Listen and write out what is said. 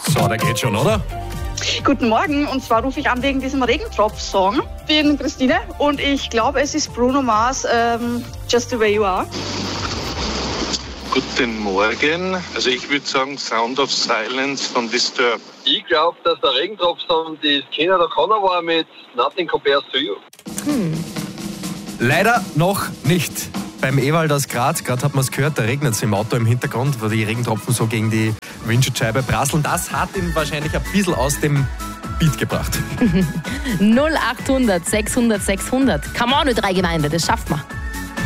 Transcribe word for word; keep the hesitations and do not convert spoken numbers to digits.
So, der geht schon, oder? Guten Morgen, und zwar rufe ich an wegen diesem Regentropf-Song. Ich bin Christine und ich glaube, es ist Bruno Mars, ähm, Just the Way You Are. Guten Morgen. Also ich würde sagen Sound of Silence von Disturbed. Ich glaube, dass der Regentropf-Song die Canada Connor war mit Nothing Compares to You. Hm. Leider noch nicht. Beim Ewald aus Graz, gerade hat man es gehört, da regnet es im Auto im Hintergrund, wo die Regentropfen so gegen die Windschutzscheibe prasseln. Das hat ihn wahrscheinlich ein bisschen aus dem Beat gebracht. null achthundert sechshundert sechshundert. Come on, drei Gemeinde, das schafft man.